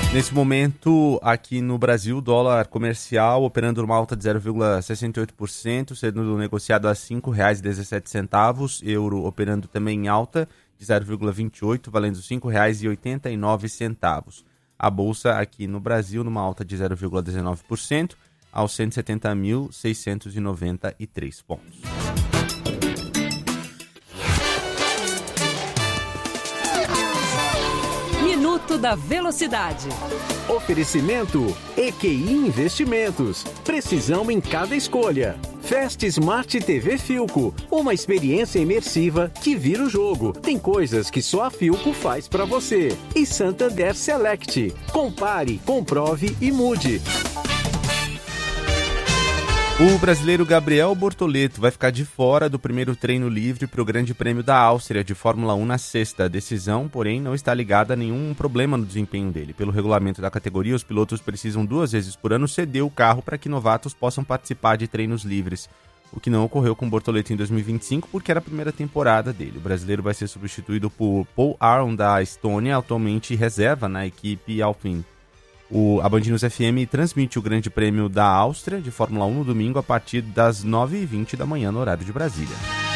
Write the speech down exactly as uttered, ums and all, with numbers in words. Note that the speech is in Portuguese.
Nesse momento, aqui no Brasil, o dólar comercial operando numa alta de zero vírgula sessenta e oito por cento, sendo negociado a cinco reais e dezessete centavos, euro operando também em alta de zero vírgula vinte e oito, valendo cinco reais e oitenta e nove centavos. A bolsa aqui no Brasil numa alta de zero vírgula dezenove por cento, aos cento e setenta mil, seiscentos e noventa e três pontos. Minuto da Velocidade. Oferecimento E Q I Investimentos. Precisão em cada escolha. Fast Smart T V Philco. Uma experiência imersiva que vira o jogo. Tem coisas que só a Philco faz pra você. E Santander Select. Compare, comprove e mude. O brasileiro Gabriel Bortoleto vai ficar de fora do primeiro treino livre para o Grande Prêmio da Áustria de Fórmula um na sexta. A decisão, porém, não está ligada a nenhum problema no desempenho dele. Pelo regulamento da categoria, os pilotos precisam duas vezes por ano ceder o carro para que novatos possam participar de treinos livres, o que não ocorreu com Bortoleto em dois mil e vinte e cinco porque era a primeira temporada dele. O brasileiro vai ser substituído por Paul Aron da Estônia, atualmente reserva na equipe Alpine. O, a Band News F M transmite o Grande Prêmio da Áustria de Fórmula um no domingo a partir das nove e vinte da manhã no horário de Brasília.